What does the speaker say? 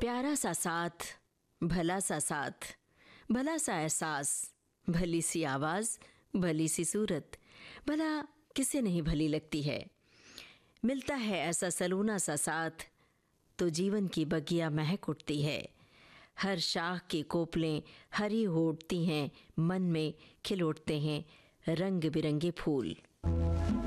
प्यारा सा साथ, भला सा साथ, भला सा एहसास, भली सी आवाज़, भली सी सूरत, भला किसे नहीं भली लगती है। मिलता है ऐसा सलोना सा साथ तो जीवन की बगिया महक उठती है। हर शाख की कोपलें हरी हो उठती हैं, मन में खिल उठते हैं रंग बिरंगे फूल।